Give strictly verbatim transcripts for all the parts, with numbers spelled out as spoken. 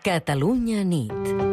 Catalunya nit.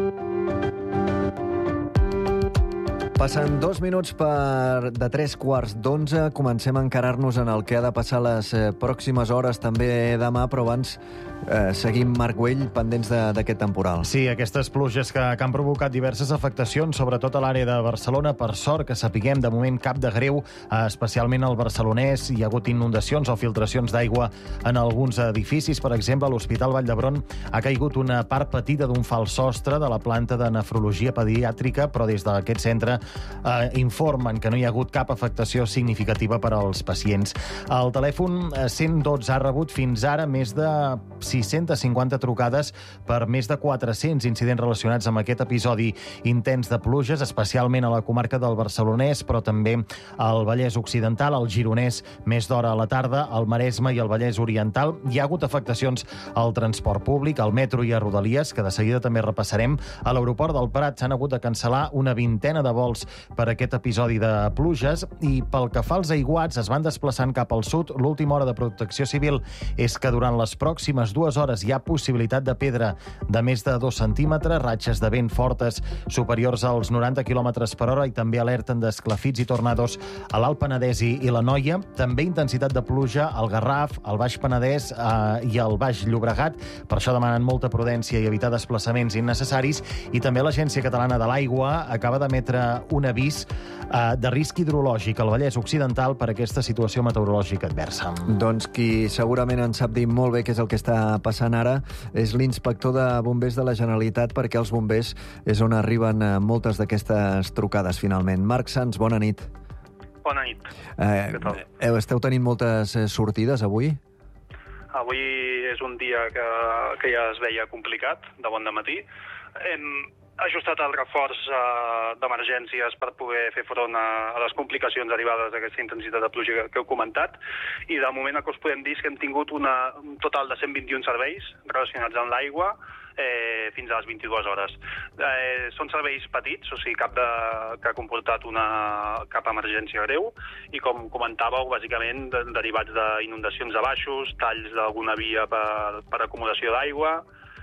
Passen dos minuts per de tres quarts d'onze. Comencem a encarar-nos en el que ha de passar les eh, pròximes hores, també demà, però abans eh, seguim, Marc Güell, pendents d'aquest temporal. Sí, aquestes pluges que, que han provocat diverses afectacions, sobretot a l'àrea de Barcelona. Per sort que sapiguem, de moment, cap de greu, eh, especialment al Barcelonès. Hi ha hagut inundacions o filtracions d'aigua en alguns edificis. Per exemple, a l'Hospital Vall d'Hebron ha caigut una part petita d'un fals sostre de la planta de nefrologia pediàtrica, però des d'aquest centre eh, informen que no hi ha hagut cap afectació significativa per als pacients. El telèfon cent dotze ha rebut fins ara més de sis-centes cinquanta trucades per més de quatre-cents incidents relacionats amb aquest episodi intens de pluges, especialment a la comarca del Barcelonès, però també al Vallès Occidental, al Gironès, més d'hora a la tarda, al Maresme i al Vallès Oriental. Hi ha hagut afectacions al transport públic, al metro i a Rodalies, que de seguida també repassarem. A l'aeroport del Prat s'han hagut de cancel·lar una vintena de vols per aquest episodi de pluges, i pel que fa als aiguats es van desplaçant cap al sud. L'última hora de Protecció Civil és que durant les pròximes dues hores hi ha possibilitat de pedra de més de dos centímetres, ratxes de vent fortes superiors als noranta quilòmetres per hora, i també alerten d'esclafits i tornados a l'Alt Penedès i, i l'Anoia. També intensitat de pluja al Garraf, al Baix Penedès eh, i al Baix Llobregat. Per això demanen molta prudència i evitar desplaçaments innecessaris. I també l'Agència Catalana de l'Aigua acaba d'emetre un avís eh, de risc hidrològic al Vallès Occidental per aquesta situació meteorològica adversa. Doncs qui segurament en sap dir molt bé què és el que està passant ara és l'inspector de bombers de la Generalitat, perquè els bombers és on arriben moltes d'aquestes trucades finalment. Marc Sans, bona nit. Bona nit. Eh, Què tal? Eh, esteu tenint moltes sortides avui? Avui és un dia que, que ja es veia complicat, de bon dematí. Hem ajustat el reforç eh, d'emergències per poder fer front a, a les complicacions derivades d'aquesta intensitat de pluja que, que heu comentat, i de moment el que us podem dir és que hem tingut una, un total de cent vint-i-un serveis relacionats amb l'aigua eh, fins a les vint-i-dues hores. Eh, són serveis petits, o sigui, cap de, que ha comportat una, cap emergència greu, i com comentàveu, bàsicament de, derivats d'inundacions de baixos, talls d'alguna via per, per acumulació d'aigua,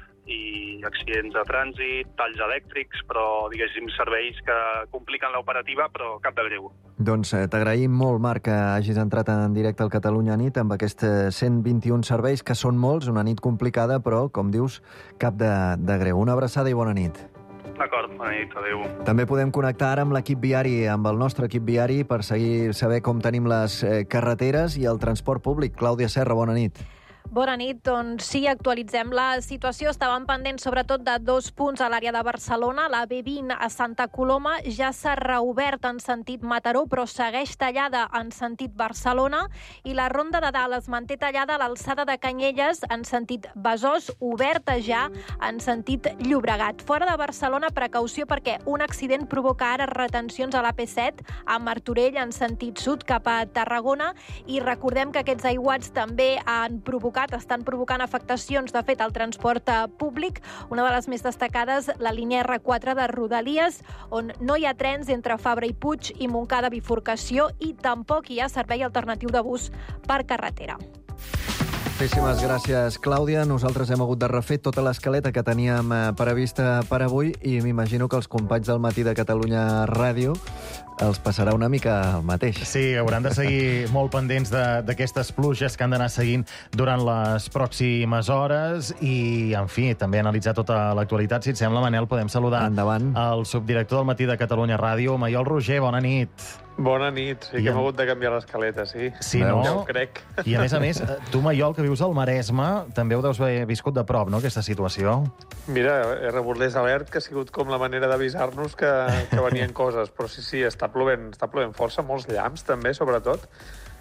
i accidents de trànsit, talls elèctrics, però, diguéssim, serveis que compliquen l'operativa, però cap de greu. Doncs eh, t'agraïm molt, Marc, que hagis entrat en directe al Catalunya Nit amb aquests cent vint-i-un serveis, que són molts, una nit complicada, però, com dius, cap de, de greu. Una abraçada i bona nit. D'acord, bona nit, adéu. També podem connectar ara amb l'equip viari, amb el nostre equip viari, per seguir saber com tenim les eh, carreteres i el transport públic. Clàudia Serra, bona nit. Bona nit, doncs sí, actualitzem la situació. Estàvem pendents sobretot de dos punts a l'àrea de Barcelona. La B vint a Santa Coloma ja s'ha reobert en sentit Mataró, però segueix tallada en sentit Barcelona, i la Ronda de Dalt es manté tallada a l'alçada de Canyelles en sentit Besòs, oberta ja en sentit Llobregat. Fora de Barcelona, precaució perquè un accident provoca ara retencions a l'A P set a Martorell en sentit sud cap a Tarragona, i recordem que aquests aiguats també han provocat estan provocant afectacions, de fet, al transport públic. Una de les més destacades, la línia R quatre de Rodalies, on no hi ha trens entre Fabra i Puig i Montcada bifurcació, i tampoc hi ha servei alternatiu de bus per carretera. Moltíssimes gràcies, Clàudia. Nosaltres hem hagut de refer tota l'escaleta que teníem prevista per avui, i m'imagino que els companys del Matí de Catalunya Ràdio els passarà una mica el mateix. Sí, hauran de seguir molt pendents d'aquestes pluges que han d'anar seguint durant les pròximes hores, i, en fi, també analitzar tota l'actualitat. Si et sembla, Manel, podem saludar Endavant. el subdirector del Matí de Catalunya Ràdio, Maiol Roger. Bona nit. Bona nit. Sí que I hem en... hagut de canviar l'escaleta, sí. Sí, no? Ja ho crec. I, a més a més, tu, Maiol, que vius al Maresme, també ho deus haver viscut de prop, no?, aquesta situació. Mira, he rebut les alert, que ha sigut com la manera d'avisar-nos que, que venien coses. Però sí, sí, està plovent, està plovent força, molts llamps també, sobretot.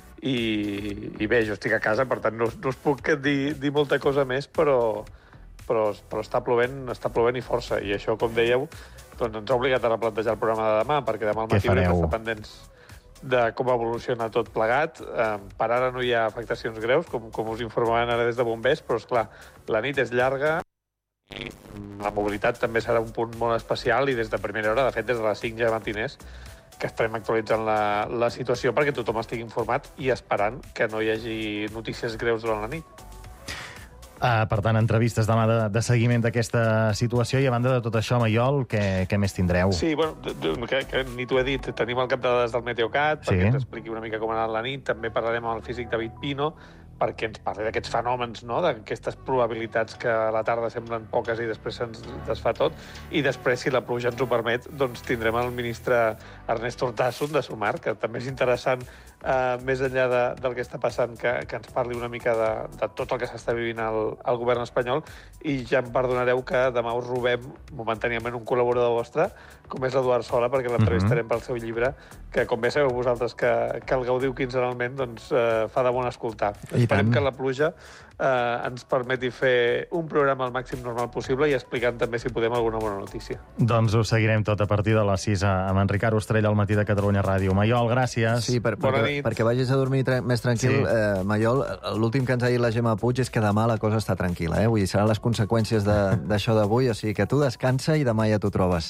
I, i bé, jo estic a casa, per tant no, no us puc dir, dir molta cosa més, però, però, però està plovent, està plovent i força. I això, com dèieu, doncs ens ha obligat a replantejar el programa de demà, perquè demà al matí haurem d'estar pendents de com evoluciona tot plegat. Eh, per ara no hi ha afectacions greus, com, com us informaven ara des de bombers, però, esclar, la nit és llarga i la mobilitat també serà un punt molt especial, i des de primera hora, de fet, des de les cinc ja matiners, que estarem actualitzant la, la situació perquè tothom estigui informat i esperant que no hi hagi notícies greus durant la nit. Uh, per tant, entrevistes demà de, de seguiment d'aquesta situació, i a banda de tot això, Maiol, què, què més tindreu? Sí, bueno, que, que ni t'ho he dit, tenim el cap de dades del Meteocat, sí, perquè ens expliqui una mica com ha anat la nit, també parlarem amb el físic David Pino, perquè ens parli d'aquests fenòmens, no?, d'aquestes probabilitats que a la tarda semblen poques i després se'ns desfà tot, i després, si la pluja ens ho permet, doncs tindrem el ministre Ernest Urtasun de Sumar, que també és interessant, eh, més enllà de, del que està passant, que, que ens parli una mica de, de tot el que s'està vivint al, al govern espanyol, i ja em perdonareu que demà us robem momentàniament un col·laborador vostre, com és l'Eduard Sola, perquè l'entrevistarem pel seu llibre, que com bé sabeu vosaltres que, que el gaudiu quinzenalment, doncs eh, fa de bon escoltar. I Esperem tant. que la pluja eh, ens permeti fer un programa al màxim normal possible i explicant també, si podem, alguna bona notícia. Doncs ho seguirem tot a partir de les sis amb en Ricard Ostrell al matí de Catalunya Ràdio. Maiol, gràcies. Sí, per, perquè, perquè vagis a dormir tra més tranquil. Sí. Eh, Maiol, l'últim que ens ha dit la Gemma Puig és que demà la cosa està tranquil·la, eh? Vull dir, seran les conseqüències d'això de, d'avui, o sigui que tu descansa i demà ja t'ho trobes.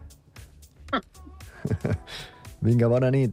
Vinga, bona nit.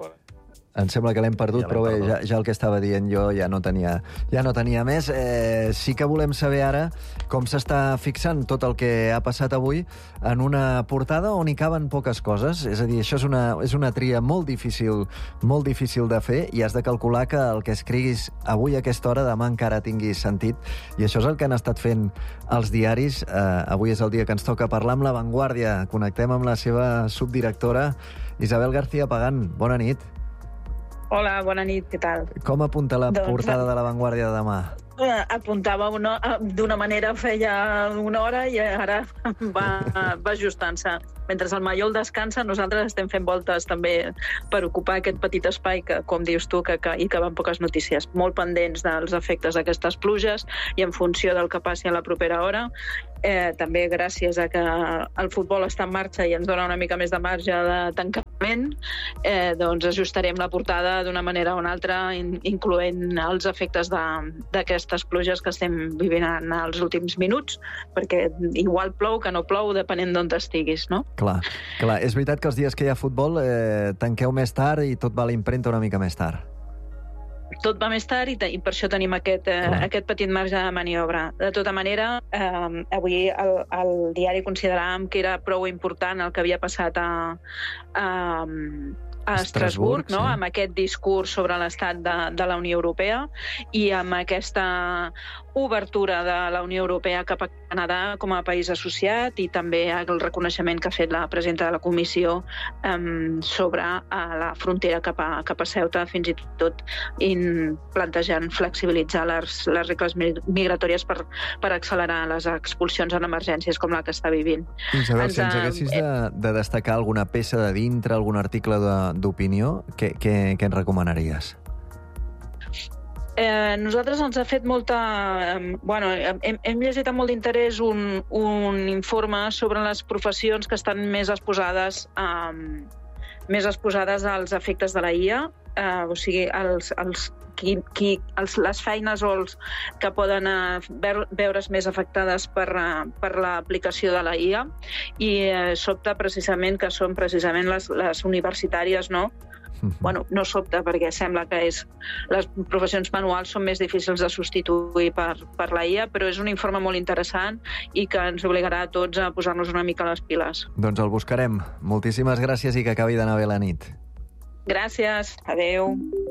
Em sembla que l'hem perdut, ja però bé, ja, ja el que estava dient jo ja no tenia, ja no tenia més. Eh, sí que volem saber ara com s'està fixant tot el que ha passat avui en una portada on hi caben poques coses. És a dir, això és una, és una tria molt difícil, molt difícil de fer, i has de calcular que el que escriguis avui a aquesta hora demà encara tingui sentit, i això és el que han estat fent els diaris. Eh, avui és el dia que ens toca parlar amb La Vanguardia. Connectem amb la seva subdirectora, Isabel García Pagán. Bona nit. Hola, bona nit, què tal? Com apunta la doncs, portada de La Vanguardia de demà? Apuntava d'una manera feia una hora i ara va, va ajustant-se. Mentre el Maiol descansa, nosaltres estem fent voltes també per ocupar aquest petit espai que, com dius tu, que, que hi caben poques notícies. Molt pendents dels efectes d'aquestes pluges i en funció del que passi a la propera hora. Eh, també gràcies a que el futbol està en marxa i ens dona una mica més de marge de tancament, eh, doncs ajustarem la portada d'una manera o una altra, in, incloent els efectes d'aquestes pluges que estem vivint en els últims minuts, perquè igual plou que no plou, depenent d'on estiguis, no? Clar, clar. És veritat que els dies que hi ha futbol eh, tanqueu més tard i tot va a l'impremta una mica més tard. Tot va més tard i, i per això tenim aquest, eh, aquest petit marge de maniobra. De tota manera, eh, avui el, el diari consideràvem que era prou important el que havia passat a, a, a Estrasburg, no? Sí. Amb aquest discurs sobre l'estat de, de la Unió Europea i amb aquesta obertura de la Unió Europea cap a Canadà com a país associat, i també el reconeixement que ha fet la presidenta de la Comissió um, sobre uh, la frontera cap a, cap a Ceuta, fins i tot in, plantejant flexibilitzar les, les regles migratòries per, per accelerar les expulsions en emergències com la que està vivint. Isabel, ens, si ens haguessis de, de destacar alguna peça de dintre, algun article d'opinió, què, què, què ens recomanaries? Eh, nosaltres ens ha fet molta... Eh, bueno, hem, hem llegit amb molt d'interès un, un informe sobre les professions que estan més exposades, eh, més exposades als efectes de la I A, eh, o sigui, els, els, qui, qui, els, les feines o els que poden eh, veure's més afectades per, eh, per l'aplicació de la I A, i eh, sobta precisament que són precisament les, les universitàries, no?, bueno, no sobta, perquè sembla que és, les professions manuals són més difícils de substituir per, per la I A, però és un informe molt interessant i que ens obligarà a tots a posar-nos una mica a les piles. Doncs el buscarem. Moltíssimes gràcies i que acabi d'anar bé la nit. Gràcies. Adéu.